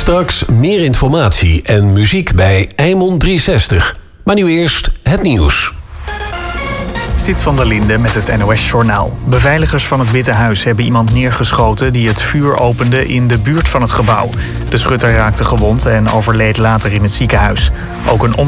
Straks meer informatie en muziek bij Eimond 360. Maar nu eerst het nieuws. Zit van der Linde met het NOS-journaal. Beveiligers van het Witte Huis hebben iemand neergeschoten die het vuur opende in de buurt van het gebouw. De schutter raakte gewond en overleed later in het ziekenhuis. Ook een